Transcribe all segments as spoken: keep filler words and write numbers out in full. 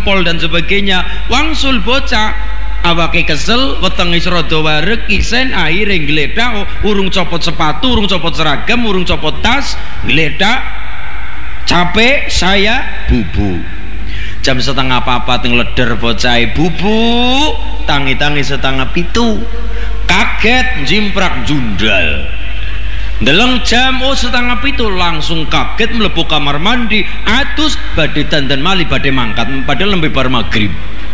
jempol dan sebagainya. Wangsul bocah awake kesel, wetenge rada wareg, isen akhire gledak, urung copot sepatu, urung copot seragam, urung copot tas, gledak. Capek saya bubu. Jam setengah papat yang leder bocah bubu, tangi-tangi setengah pitu. Kaget jimprak jundal. Deleng jam oh setengah pitu langsung kaget mlebu kamar mandi, atus badhe dandan mali badhe mangkat padahal lembe bar maghrib.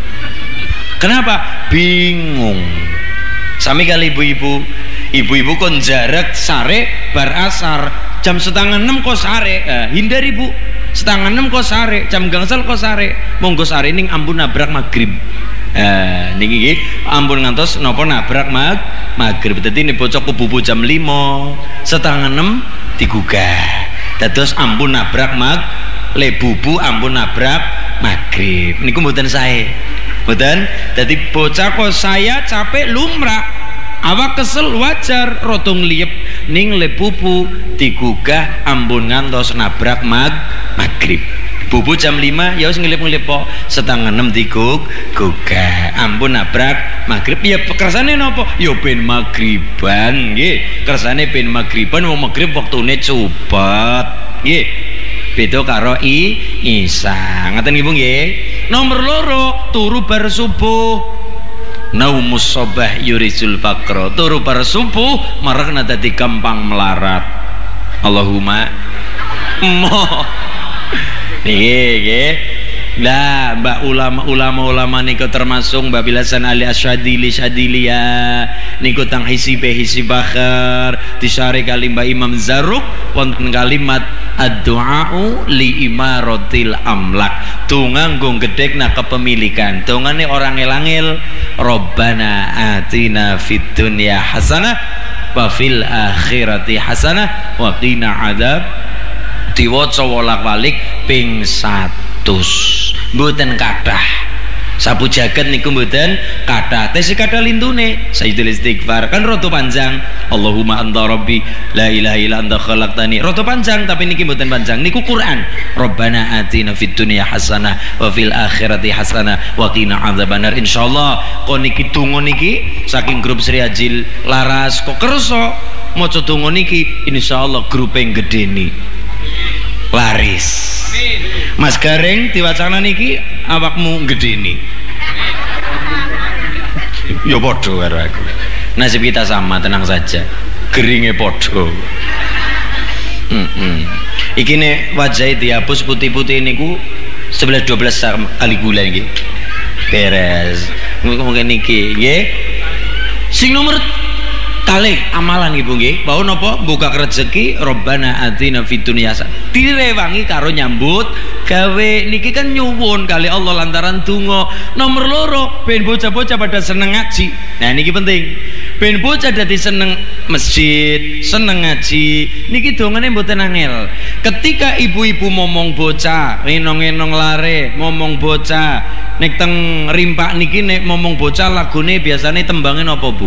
Kenapa? Bingung. Sami kali ibu-ibu, ibu-ibu kon jarak sare bar asar jam setengah enam kok sare, eh, hindari bu. Setengah enam kok sare, jam gangsal kok sare, monggo sare ning ampun nabrak maghrib. Eh, niki ampun ngantos napa nabrak mag maghrib. Dadi nek bocah kububu jam lima, setengah enam digugah. Dados ampun nabrak mag le bubu ampun nabrak maghrib. Niku mboten sae. Mboten. Dadi bocah kok saya capek lumrah. Awak kesel wajar, rotong liep ning le bubu digugah ampun ngantos nabrak mag maghrib. Bubu jam lima ya wis ngelip-ngelip kok setengah enam digug gugah ampun nabrak maghrib. Ya kersane napa? Ya ben maghriban nggih. Kersane ben maghriban wong maghrib wektune cepet nggih. Beda karo i isa. Ngaten nggih Bu nggih. Nomor loro turu bar subuh. Naumus sobah yurisul fakro, turu bar subuh marakna dadi gampang melarat. Allahumma mo nggih nggih. Lah mbak ulama-ulama ulama niku termasuk Mbak Bilasan Ali Asyadili Syadilia niku tang hisibe hisibakhar disare kali Mbak Imam Zaruk wonten kalimat ad-du'a'u li imaratil amlak, donga nggo gedhekna kepemilikan. Dongane orang elangil Rabbana atina fid dunya hasanah wa fil akhirati hasanah wa qina adzab. Diwaca wolak-walik ping satus. Mboten kathah. Sapu jagat niku mboten kathah. Tes kathah lintune Sayyidul Istighfar kan rada panjang. Allahumma anta rabbi la ilaha illa anta khalaqtani. Rada panjang tapi niki mboten panjang. Niku Quran. Rabbana atina fid dunya hasanah wa fil akhirati hasanah wa qina adzabannar. Insyaallah kon niki donga niki saking grup Sri Ajil Laras kok kersa maca donga niki insyaallah grup yang gedeni. Laris. Mas Gareng diwacana niki awakmu gedeni. Ya padha karo aku. Nasib kita sama, tenang saja. Geringe padha. Heeh. Iki nek wajahe dihapus putih-putih niku sebelas dua belas kali gula niki. Beres. Mungkin niki nggih. Sing nomor kalih amalan ibu nggih bau napa buka rezeki Rabbana atina fid dunya direwangi karo nyambut gawe niki kan nyuwun kali Allah lantaran donga. Nomor loro ben bocah-bocah pada seneng ngaji. Nah niki penting ben bocah dadi seneng masjid seneng ngaji niki dongane mboten angel. Ketika ibu-ibu momong bocah enong-enong lare momong bocah nek teng rimpak niki nek momong bocah lagune biasane tembange napa Bu?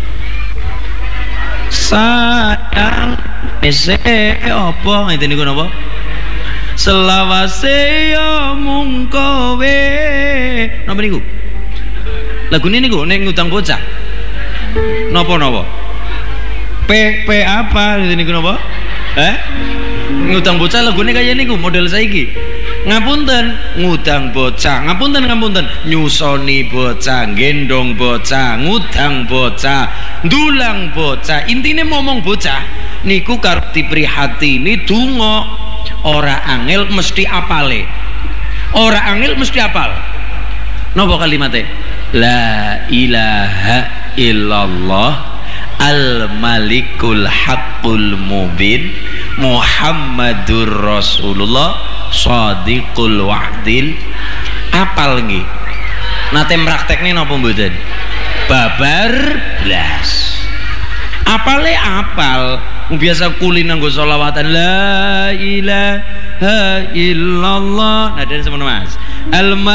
Sayang ese apa itu niku napa selawase yo mung kowe napa niku lagune niku nek ngutang bocah napa-napa P P apa itu niku napa eh ngutang bocah lagune kaya niku model saiki. Ngapunten ngutang bocah, ngapunten ngapunten nyusoni bocah, gendong bocah, ngutang bocah, ndulang bocah. Intine momong bocah niku karep diprihatini donga. Ora angel mesti apale. Ora angel mesti apal. Napa kalimatnya? La ilaha illallah al-malikul haqqul mubin Muhammadur Rasulullah Shadiqul wa'dil. Apal nggih. Nate praktekne napa mboten? Babar blas. Apale apal. Biasa kulin nganggo selawatan la ilaha illallah. Nah, dari semono Mas. Al